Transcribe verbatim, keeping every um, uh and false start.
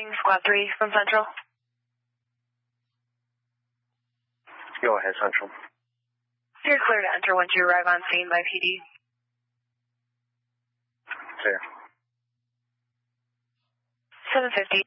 reporting Squad three from Central. Go ahead, Central. You're clear to enter once you arrive on scene by P D. Clear. seven fifty,